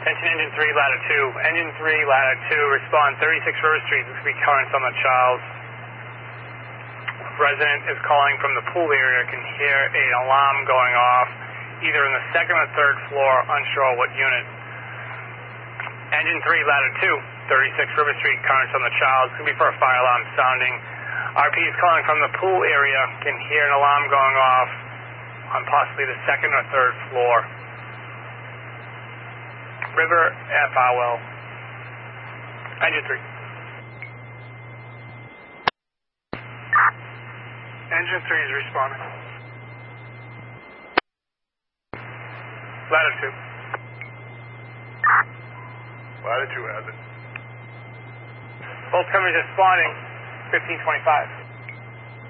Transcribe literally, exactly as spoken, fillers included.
Attention engine three, ladder two. Engine three, ladder two, respond thirty-six River Street. This will be currents on the Charles. Resident is calling from the pool area, can hear an alarm going off, either in the second or third floor, unsure what unit. Engine three, ladder two, thirty-six River Street, currents on the Charles. This will be for a fire alarm sounding. R P is calling from the pool area, can hear an alarm going off on possibly the second or third floor. River F R L. Engine three. Engine three is responding. Ladder two. Ladder two has it. Both companies responding, fifteen twenty-five.